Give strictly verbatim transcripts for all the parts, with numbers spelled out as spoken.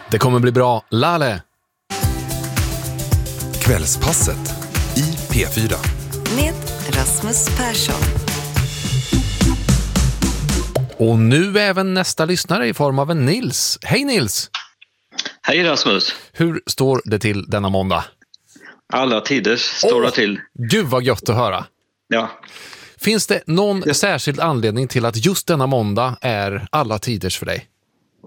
Det kommer bli bra. Lale. Kvällspasset i P fyra. Med Rasmus Persson. Och nu även nästa lyssnare i form av en Nils. Hej Nils! Hej Rasmus! Hur står det till denna måndag? Alla tider står det till. Gud vad gött att höra. Ja. Finns det någon ja. särskild anledning till att just denna måndag är alla tiders för dig?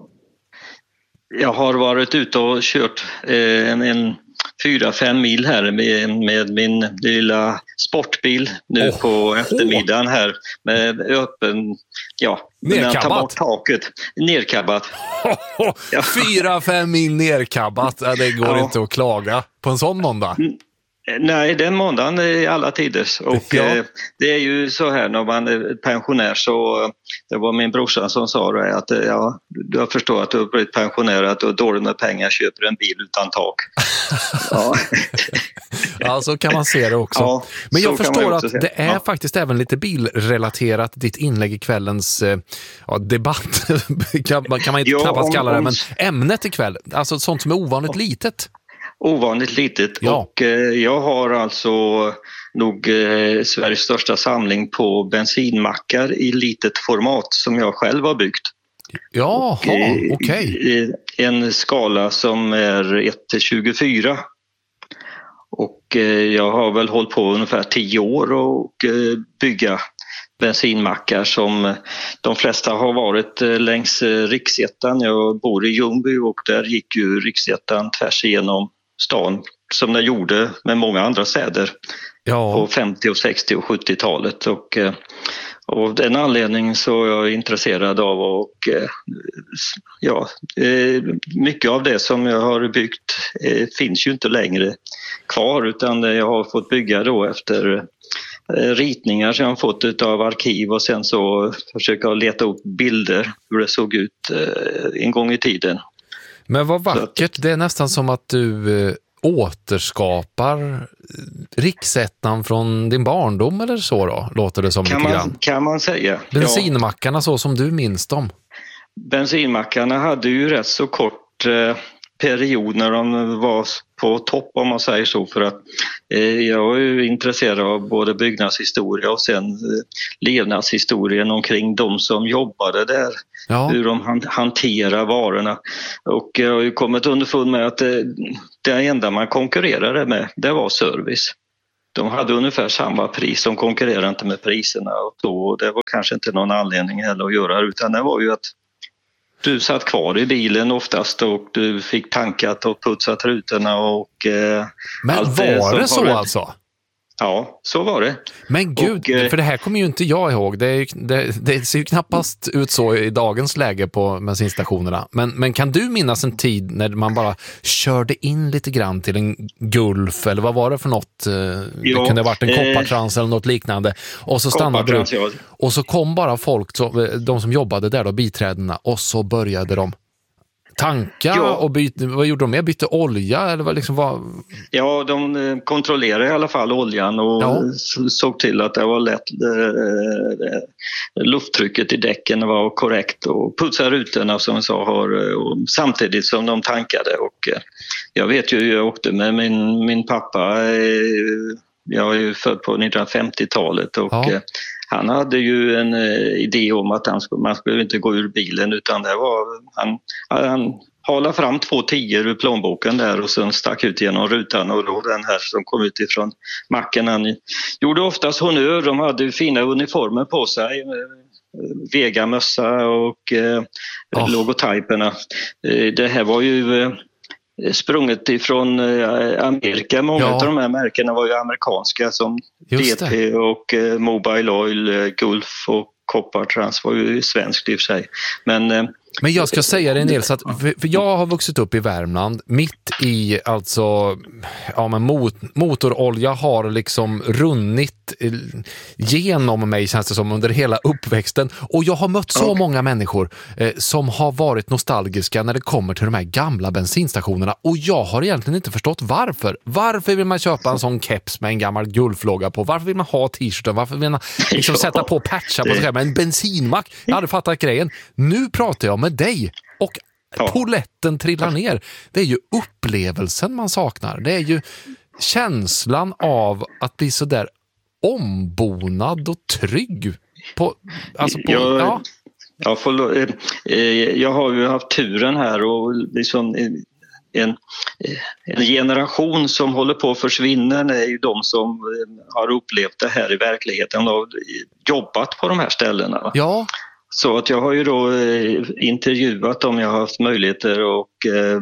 Jag har varit ute och kört eh, en, en fyra, fem mil här med, med min lilla sportbil nu oh, på eftermiddagen här med öppen, ja, nerkabbat. Ta bort taket, nerkabbat. Oh, oh, ja. Fyra, fem mil nerkabbat, ja, det går ja. inte att klaga på en sån måndag. Nej, den måndagen är alla tiders och ja. eh, det är ju så här när man är pensionär så eh, det var min brorsa som sa det att eh, ja, du har förstått att du har blivit pensionär att du har dåligt med pengar, köper en bil utan tak. ja. ja, så kan man se det också. Ja, men jag förstår att det är ja. faktiskt även lite bilrelaterat ditt inlägg i kvällens eh, ja, debatt kan, kan man inte ja, knappast om, kalla det, men ämnet ikväll, alltså sånt som är ovanligt ja. litet. Ovanligt litet ja. och eh, jag har alltså nog eh, Sveriges största samling på bensinmackar i litet format som jag själv har byggt. Jaha, okej. Okay. En skala som är ett till tjugofyra och eh, jag har väl hållit på ungefär tio år och eh, bygga bensinmackar som de flesta har varit längs Riksettan. Jag bor i Ljungby och där gick ju Riksettan tvärs igenom stan som det gjorde med många andra städer ja. på femtio-, sextio- och sjuttiotalet och av den anledningen så är jag intresserad av och ja, mycket av det som jag har byggt finns ju inte längre kvar utan jag har fått bygga då efter ritningar som jag har fått av arkiv och sen så försöka leta upp bilder hur det såg ut en gång i tiden. Men vad vackert, det är nästan som att du eh, återskapar Riksettan från din barndom eller så då, låter det som kan lite man, grann. Kan man säga. Bensinmackarna ja. så som du minns dem. Bensinmackarna hade ju rätt så kort eh, period när de var på topp om man säger så för att eh, jag är ju intresserad av både byggnadshistoria och sen eh, levnadshistorien omkring de som jobbade där. Ja. Hur de hanterar varorna och jag har ju kommit underfund med att det, det enda man konkurrerade med det var service. De hade ungefär samma pris, de konkurrerade inte med priserna och så, det var kanske inte någon anledning heller att göra utan det var ju att du satt kvar i bilen oftast och du fick tankat och putsat rutorna och eh, men allt det var det så det... alltså? Ja, så var det. Men gud, och, för det här kommer ju inte jag ihåg. Det, är, det, det ser ju knappast ut så i dagens läge på bensinstationerna. Men, men kan du minnas en tid när man bara körde in lite grann till en Gulf eller vad var det för något? Jo, det kunde ha varit en koppartrans eh, eller något liknande. Och så stannade du. Ja. Och så kom bara folk, de som jobbade där då, biträdena, och så började de tanka ja. och byta, vad gjorde de med? Bytte olja eller vad liksom var... Ja, de kontrollerade i alla fall oljan och ja. såg till att det var lätt eh, lufttrycket i däcken var korrekt och putsade rutorna som jag sa har, och samtidigt som de tankade och eh, jag vet ju, jag åkte med min, min pappa eh, jag är ju född på nittonhundrafemtiotalet och ja. eh, han hade ju en eh, idé om att han skulle, man skulle inte gå ur bilen utan det var, han, han halade fram två tior ur plånboken där och sen stack ut genom rutan och då den här som kom ut ifrån macken. Han gjorde oftast honnör, de hade fina uniformer på sig, Vega-mössa och eh, oh. logotyperna. Eh, det här var ju eh, sprunget ifrån Amerika. Många ja. av de här märkena var ju amerikanska som D P och eh, Mobile Oil, eh, Gulf och Koppartrans var ju svenskt i och för sig. Men, eh, Men jag ska säga det Nils, att för jag har vuxit upp i Värmland mitt i alltså ja, men mot, motorolja har liksom runnit genom mig känns det som under hela uppväxten och jag har mött så okay. många människor eh, som har varit nostalgiska när det kommer till de här gamla bensinstationerna och jag har egentligen inte förstått varför. Varför vill man köpa en sån keps med en gammal Gulflogga på? Varför vill man ha t-shirten? Varför vill man liksom sätta på patcha på sig med en bensinmack? Jag hade fattat grejen. Nu pratar jag med dig och Ja. Poletten trillar ner. Det är ju upplevelsen man saknar. Det är ju känslan av att bli så där ombonad och trygg. På, alltså på, jag, ja. jag, får, eh, jag har ju haft turen här och liksom en, en generation som håller på att försvinna är ju de som har upplevt det här i verkligheten och jobbat på de här ställena. Ja. Så att jag har ju då eh, intervjuat dem jag har haft möjligheter och eh,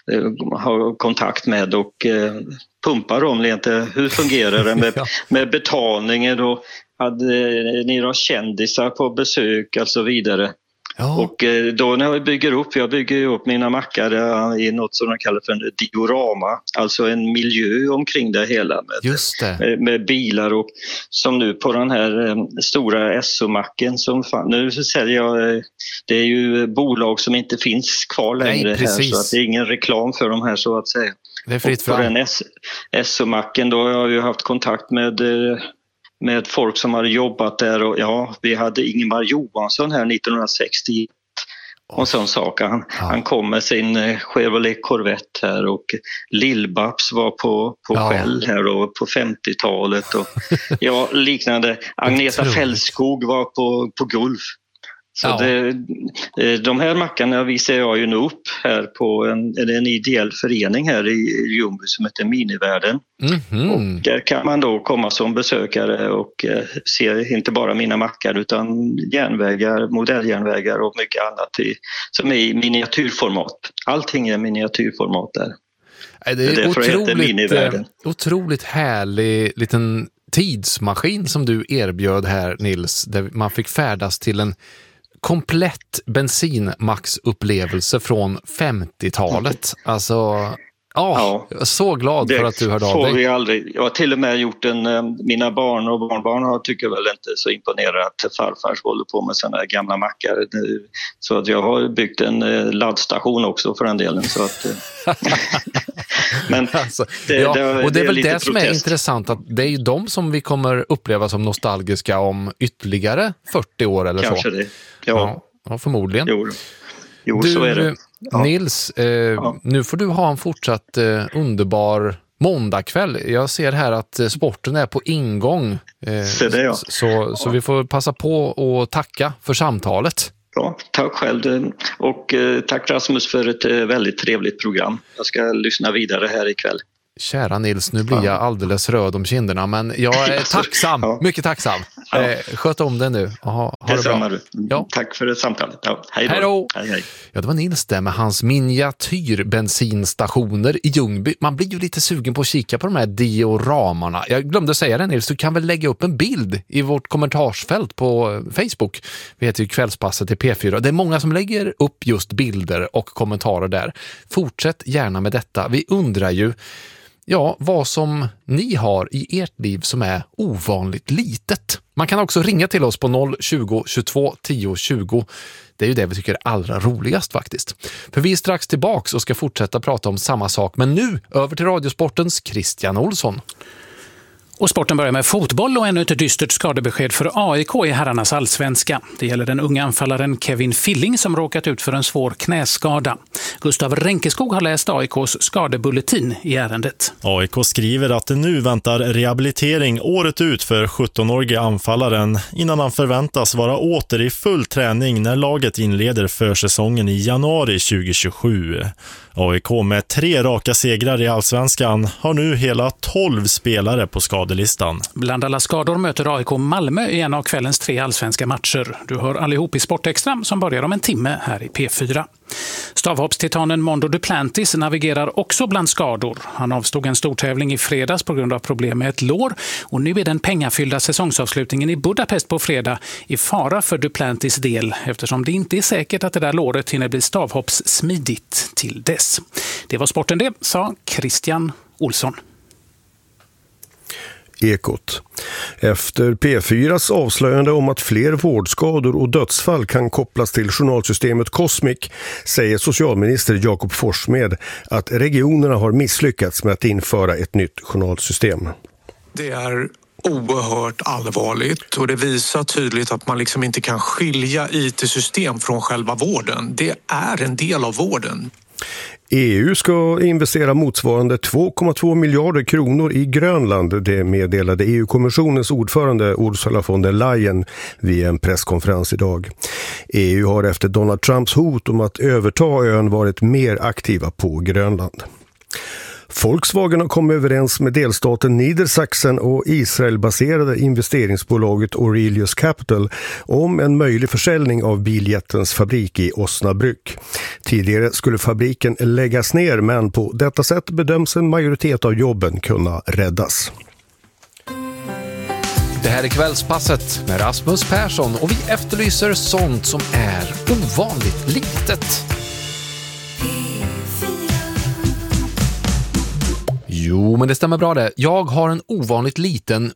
ha kontakt med och eh, pumpa dem lite. Hur fungerar det med, ja. med betalningen och hade ni då kändisar på besök och så vidare. Ja. Och eh, då när jag bygger upp, jag bygger ju upp mina mackar i något som de kallar för en diorama, alltså en miljö omkring det hela med, Just det. med, med bilar och som nu på den här eh, stora S O-macken som fan, nu så säljer jag, eh, det är ju bolag som inte finns kvar längre. Nej, här så att det är ingen reklam för de här så att säga. Det är fritt fram. Och på den S O-macken då har jag ju haft kontakt med eh, med folk som hade jobbat där och ja, vi hade Ingemar Johansson här nittonhundrasextio och sån sak. Han, ja. han kom med sin Chevrolet Corvette här och Lill-Babs var på, på ja. Shell här och på femtiotalet och ja, liknande. Agneta Fällskog var på, på Gulf. Så ja. det, de här mackarna visar jag ju nu upp här på en, en ideell förening här i Ljungby som heter Minivärlden. Mm-hmm. Och där kan man då komma som besökare och eh, se inte bara mina mackar utan järnvägar, modelljärnvägar och mycket annat i, som är i miniatyrformat. Allting är miniatyrformat där. Det är, det är otroligt, otroligt härlig liten tidsmaskin som du erbjöd här, Nils, där man fick färdas till en komplett bensinmaxupplevelse från femtiotalet. Alltså, åh, ja, jag är så glad för att du hörde av dig. Vi aldrig. Jag har till och med gjort en, mina barn och barnbarn har tycker väl inte så imponerande att farfar håller på med sådana här gamla mackar. Så att jag har byggt en laddstation också för den delen. Så att, men alltså, det, ja, det, och det är väl det, det som är intressant, att det är ju de som vi kommer uppleva som nostalgiska om ytterligare fyrtio år eller Kanske så. Det. Ja. Ja, ja, förmodligen. Jo, jo du, så är det. Ja. Nils, eh, ja. nu får du ha en fortsatt eh, underbar måndagkväll. Jag ser här att eh, sporten är på ingång. Eh, så det, ja. så, ja. så vi får passa på och tacka för samtalet. Ja, tack själv och eh, tack Rasmus för ett eh, väldigt trevligt program. Jag ska lyssna vidare här ikväll. Kära Nils, nu blir jag alldeles röd om kinderna, men jag är tacksam, ja. mycket tacksam. Ja. Eh, sköt om det nu. Aha, ha det bra. Du. Ja. Tack för det samtalet. Ja, hej då. Hej då. Hej, hej. Ja, det var Nils där med hans miniatyrbensinstationer i Ljungby. Man blir ju lite sugen på att kika på de här dioramarna. Jag glömde säga det, Nils, du kan väl lägga upp en bild i vårt kommentarsfält på Facebook. Vi heter ju Kvällspasset i P fyra. Det är många som lägger upp just bilder och kommentarer där. Fortsätt gärna med detta. Vi undrar ju Ja, vad som ni har i ert liv som är ovanligt litet. Man kan också ringa till oss på noll tjugo tjugotvå tio tjugo. Det är ju det vi tycker är allra roligast faktiskt. För vi är strax tillbaks och ska fortsätta prata om samma sak. Men nu över till Radiosportens Christian Olsson. Och sporten börjar med fotboll och ännu ett dystert skadebesked för A I K i herrarnas allsvenska. Det gäller den unga anfallaren Kevin Filling som råkat ut för en svår knäskada. Gustav Ränkeskog har läst A I K:s skadebulletin i ärendet. A I K skriver att det nu väntar rehabilitering året ut för sjuttonårige anfallaren innan han förväntas vara åter i full träning när laget inleder försäsongen i januari tjugohundratjugosju. A I K med tre raka segrar i allsvenskan har nu hela tolv spelare på skadelistan. Bland alla skador möter A I K Malmö i en av kvällens tre allsvenska matcher. Du hör allihop i Sportextra som börjar om en timme här i P fyra. Stavhoppstitanen Mondo Duplantis navigerar också bland skador. Han avstod en stortävling i fredags på grund av problem med ett lår och nu är den pengafyllda säsongsavslutningen i Budapest på fredag i fara för Duplantis del eftersom det inte är säkert att det där låret hinner bli stavhoppssmidigt till dess. Det var sporten det, sa Christian Olsson. Ekot. Efter P fyras avslöjande om att fler vårdskador och dödsfall kan kopplas till journalsystemet Cosmic säger socialminister Jakob Forssmed att regionerna har misslyckats med att införa ett nytt journalsystem. Det är oerhört allvarligt och det visar tydligt att man liksom inte kan skilja I T-system från själva vården. Det är en del av vården. E U ska investera motsvarande två komma två miljarder kronor i Grönland. Det meddelade E U-kommissionens ordförande Ursula von der Leyen vid en presskonferens idag. E U har efter Donald Trumps hot om att överta ön varit mer aktiva på Grönland. Volkswagen har kommit överens med delstaten Niedersachsen och Israel-baserade investeringsbolaget Aurelius Capital om en möjlig försäljning av biljättens fabrik i Osnabrück. Tidigare skulle fabriken läggas ner, men på detta sätt bedöms en majoritet av jobben kunna räddas. Det här är Kvällspasset med Rasmus Persson och vi efterlyser sånt som är ovanligt litet. Jo, men det stämmer bra det. Jag har en ovanligt liten...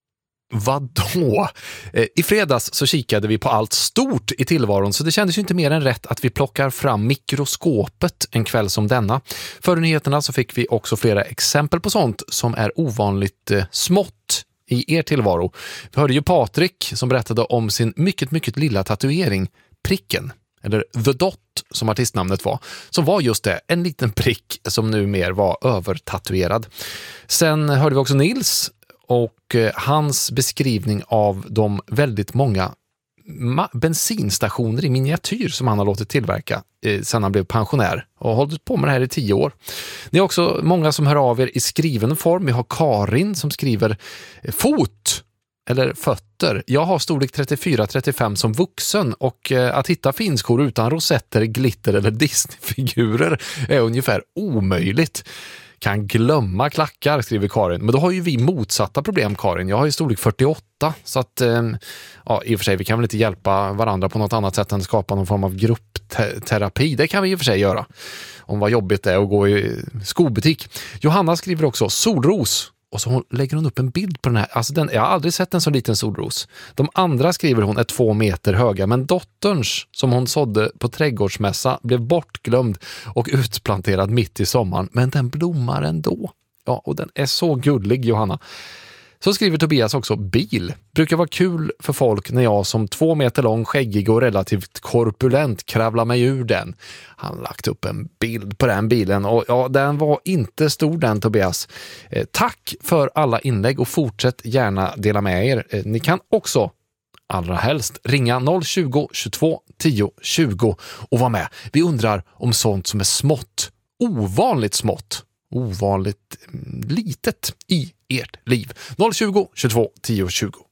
Vadå? I fredags så kikade vi på allt stort i tillvaron, så det kändes ju inte mer än rätt att vi plockar fram mikroskopet en kväll som denna. Före nyheterna så fick vi också flera exempel på sånt som är ovanligt eh, smått i er tillvaro. Vi hörde ju Patrik som berättade om sin mycket, mycket lilla tatuering, pricken. Eller The Dot som artistnamnet var, som var just det, en liten prick som nu mer var övertatuerad. Sen hörde vi också Nils och eh, hans beskrivning av de väldigt många ma- bensinstationer i miniatyr som han har låtit tillverka eh, sedan han blev pensionär och har hållit på med det här i tio år. Det är också många som hör av er i skriven form. Vi har Karin som skriver eh, fot eller fötter. Jag har storlek trettiofyra trettiofem som vuxen och eh, att hitta finskor utan rosetter, glitter eller Disney-figurer är ungefär omöjligt. Kan glömma klackar, skriver Karin. Men då har ju vi motsatta problem, Karin. Jag har ju storlek fyrtioåtta, så att eh, ja, i och för sig, vi kan väl inte hjälpa varandra på något annat sätt än skapa någon form av gruppterapi. Det kan vi i och för sig göra. Om vad jobbigt det är att gå i skobutik. Johanna skriver också solros. Och så lägger hon upp en bild på den här. Alltså den, jag har aldrig sett en så liten solros. De andra, skriver hon, är två meter höga. Men dotterns, som hon sådde på trädgårdsmässa, blev bortglömd och utplanterad mitt i sommaren. Men den blommar ändå. Ja, och den är så gullig, Johanna. Så skriver Tobias också, bil. Brukar vara kul för folk när jag som två meter lång, skäggig och relativt korpulent kravlar mig ur den. Han lagt upp en bild på den bilen och ja, den var inte stor den, Tobias. Eh, tack för alla inlägg och fortsätt gärna dela med er. Eh, ni kan också allra helst ringa noll tjugo, tjugotvå, tio, tjugo och vara med. Vi undrar om sånt som är smått, ovanligt smått, ovanligt litet i ert liv. noll tjugo, tjugotvå, tio, tjugo.